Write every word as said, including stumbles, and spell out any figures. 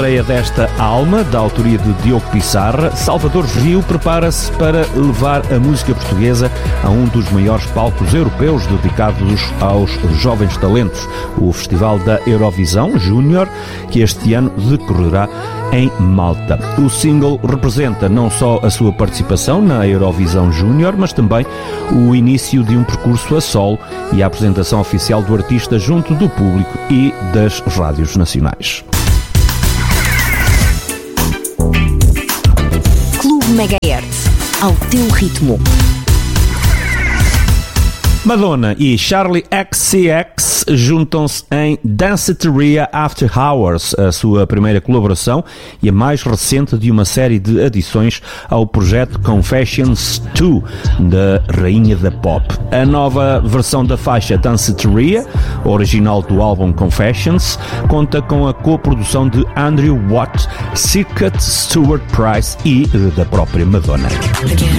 estreia desta Alma, da autoria de Diogo Pissarra, Salvador Rio prepara-se para levar a música portuguesa a um dos maiores palcos europeus dedicados aos jovens talentos, o Festival da Eurovisão Júnior, que este ano decorrerá em Malta. O single representa não só a sua participação na Eurovisão Júnior, mas também o início de um percurso a solo e a apresentação oficial do artista junto do público e das rádios nacionais. Clube Megahertz, ao teu ritmo. Madonna e Charli X C X juntam-se em Danceteria After Hours, a sua primeira colaboração e a mais recente de uma série de adições ao projeto Confessions dois, da rainha da pop. A nova versão da faixa Danceteria, original do álbum Confessions, conta com a coprodução de Andrew Watt, Circuit, Stuart Price e da própria Madonna.